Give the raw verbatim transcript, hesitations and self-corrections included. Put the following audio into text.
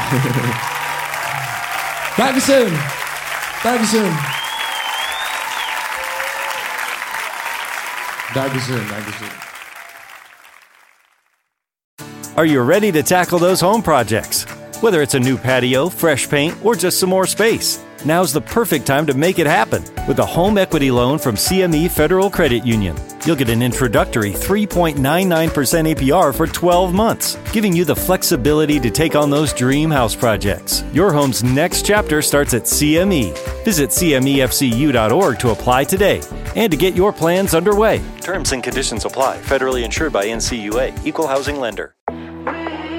Dankeschön. Dankeschön. Dankeschön. Dankeschön. Are you ready to tackle those home projects? Whether it's a new patio, fresh paint, or just some more space, now's the perfect time to make it happen with a home equity loan from C M E Federal Credit Union. You'll get an introductory three point nine nine percent A P R for twelve months, giving you the flexibility to take on those dream house projects. Your home's next chapter starts at C M E. Visit C M E F C U dot org to apply today and to get your plans underway. Terms and conditions apply. Federally insured by N C U A. Equal housing lender.